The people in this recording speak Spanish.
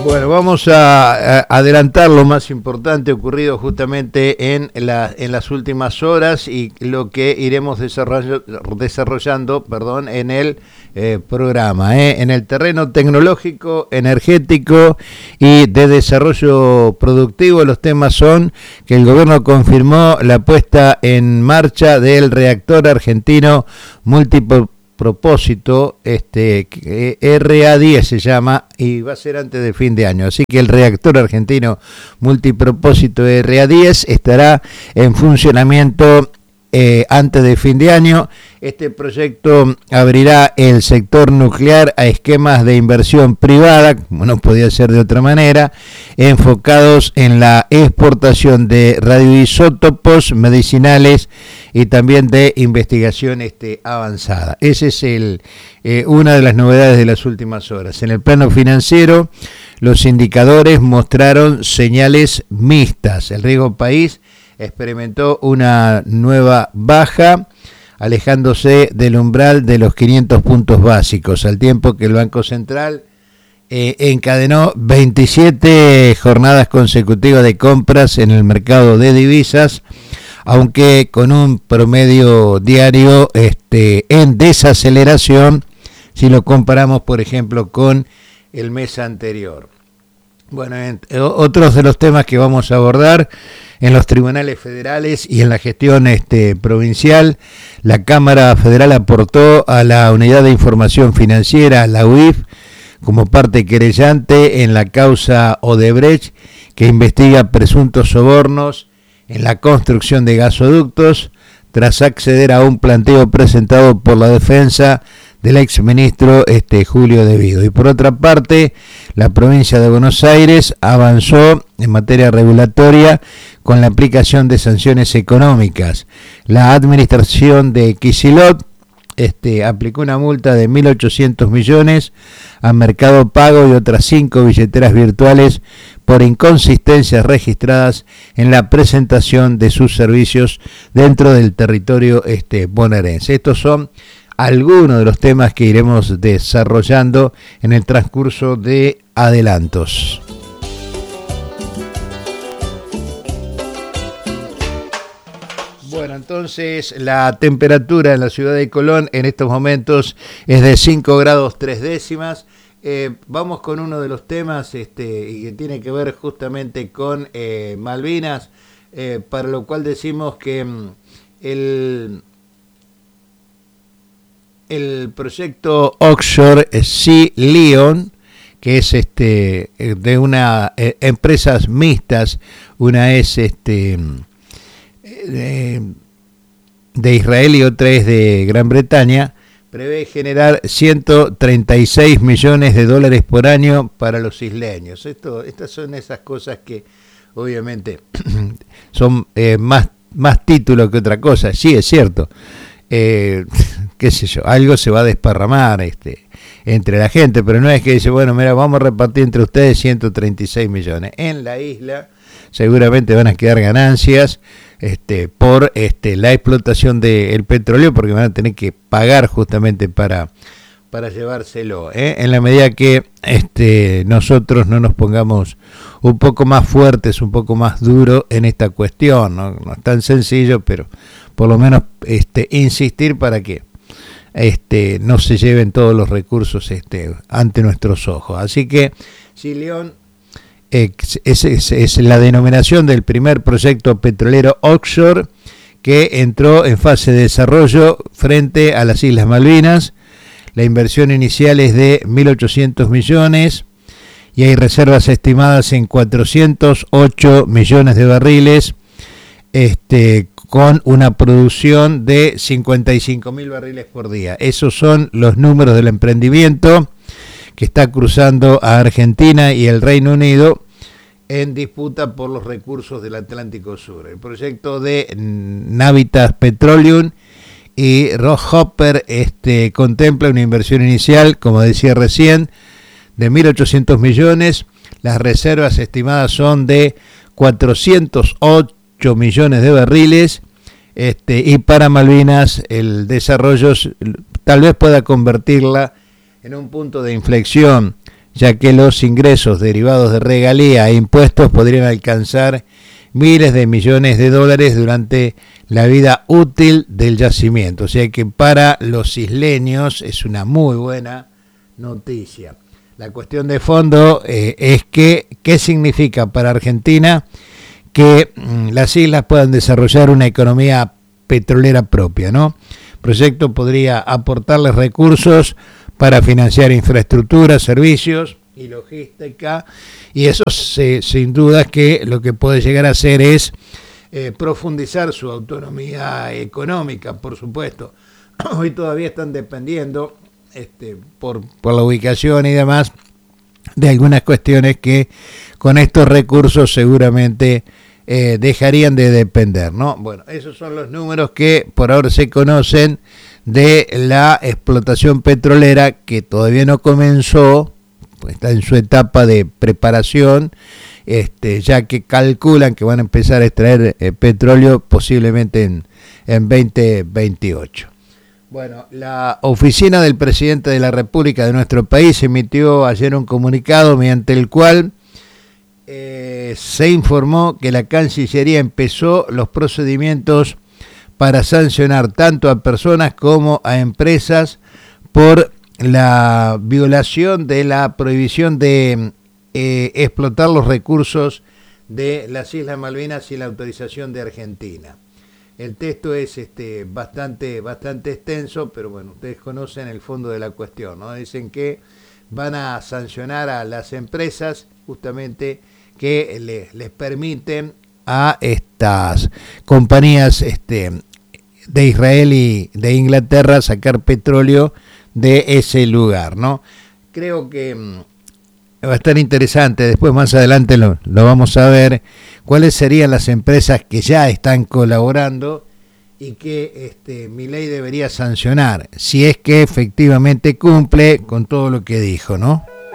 Bueno, vamos a adelantar lo más importante ocurrido justamente en las últimas horas y lo que iremos desarrollando en el programa. En el terreno tecnológico, energético y de desarrollo productivo, los temas son que el gobierno confirmó la puesta en marcha del reactor argentino multipropósito, RA10 se llama, y va a ser antes del fin de año. Así que el reactor argentino multipropósito RA10 estará en funcionamiento antes del fin de año. Este proyecto abrirá el sector nuclear a esquemas de inversión privada, como no podía ser de otra manera, enfocados en la exportación de radioisótopos medicinales y también de investigación avanzada. Esa es una de las novedades de las últimas horas. En el plano financiero, los indicadores mostraron señales mixtas. El riesgo país experimentó una nueva baja, alejándose del umbral de los 500 puntos básicos, al tiempo que el Banco Central encadenó 27 jornadas consecutivas de compras en el mercado de divisas, aunque con un promedio diario en desaceleración si lo comparamos, por ejemplo, con el mes anterior. Bueno, otros de los temas que vamos a abordar en los tribunales federales y en la gestión provincial, la Cámara Federal aportó a la Unidad de Información Financiera, la UIF, como parte querellante en la causa Odebrecht, que investiga presuntos sobornos en la construcción de gasoductos, tras acceder a un planteo presentado por la defensa del exministro Julio De Vido. Y por otra parte, la provincia de Buenos Aires avanzó en materia regulatoria con la aplicación de sanciones económicas. La administración de Kicillof aplicó una multa de 1.800 millones a Mercado Pago y otras 5 billeteras virtuales por inconsistencias registradas en la presentación de sus servicios dentro del territorio bonaerense. Estos son algunos de los temas que iremos desarrollando en el transcurso de adelantos. Bueno, entonces la temperatura en la ciudad de Colón en estos momentos es de 5 grados 3 décimas. Vamos con uno de los temas y que tiene que ver justamente con Malvinas, para lo cual decimos que el proyecto offshore Sea Leon, que es de una empresas mixtas, una es de Israel y otra es de Gran Bretaña, prevé generar 136 millones de dólares por año para los isleños. Estas son esas cosas que obviamente son más título que otra cosa. Sí, es cierto. Qué sé yo, algo se va a desparramar entre la gente, pero no es que dice, bueno, mira, vamos a repartir entre ustedes 136 millones. En la isla seguramente van a quedar ganancias por la explotación del petróleo, porque van a tener que pagar justamente para llevárselo, en la medida que nosotros no nos pongamos un poco más fuertes, un poco más duros en esta cuestión. No es tan sencillo, pero por lo menos insistir para que no se lleven todos los recursos ante nuestros ojos. Así que Sea Leon es la denominación del primer proyecto petrolero offshore que entró en fase de desarrollo frente a las Islas Malvinas. La inversión inicial es de 1.800 millones y hay reservas estimadas en 408 millones de barriles, con una producción de 55.000 barriles por día. Esos son los números del emprendimiento que está cruzando a Argentina y el Reino Unido en disputa por los recursos del Atlántico Sur. El proyecto de Navitas Petroleum y Rockhopper contempla una inversión inicial, como decía recién, de 1.800 millones. Las reservas estimadas son de 408 millones de barriles, y para Malvinas el desarrollo tal vez pueda convertirla en un punto de inflexión, ya que los ingresos derivados de regalía e impuestos podrían alcanzar miles de millones de dólares durante la vida útil del yacimiento. O sea que para los isleños es una muy buena noticia. La cuestión de fondo es que, ¿qué significa para Argentina que las islas puedan desarrollar una economía petrolera propia, ¿no? El proyecto podría aportarles recursos para financiar infraestructura, servicios y logística, y eso sin duda que lo que puede llegar a hacer es profundizar su autonomía económica, por supuesto. Hoy todavía están dependiendo por la ubicación y demás de algunas cuestiones que con estos recursos seguramente dejarían de depender, ¿no? Bueno, esos son los números que por ahora se conocen de la explotación petrolera, que todavía no comenzó, pues está en su etapa de preparación, ya que calculan que van a empezar a extraer petróleo posiblemente en 2028. Bueno, la oficina del presidente de la República de nuestro país emitió ayer un comunicado mediante el cual se informó que la Cancillería empezó los procedimientos para sancionar tanto a personas como a empresas por la violación de la prohibición de explotar los recursos de las Islas Malvinas sin la autorización de Argentina. El texto es bastante extenso, pero bueno, ustedes conocen el fondo de la cuestión, ¿no? Dicen que van a sancionar a las empresas justamente que les permiten a estas compañías de Israel y de Inglaterra sacar petróleo de ese lugar, ¿no? Creo que va a estar interesante, después más adelante lo vamos a ver, cuáles serían las empresas que ya están colaborando y que Milei debería sancionar, si es que efectivamente cumple con todo lo que dijo, ¿no?